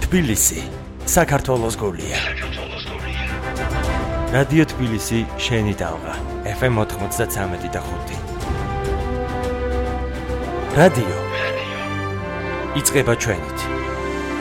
თბილისი საქართველოს გულია. რადიო თბილისი შენი დალღა FM 93.5. რადიო იწყება ჩვენით.